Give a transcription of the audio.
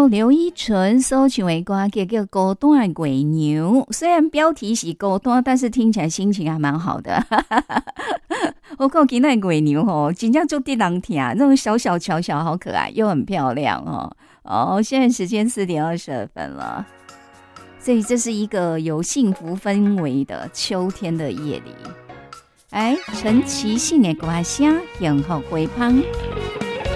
哦，刘依纯所唱的歌叫孤单的月娘，虽然标题是孤单，但是听起来心情还蛮好的。我看今天的月娘哦，真正就得人听，那种小小巧巧，好可爱，又很漂亮哦。哦，现在时间4:22了，所以这是一个有幸福氛围的秋天的夜里。哎，陈其信的歌声，幸福回芳。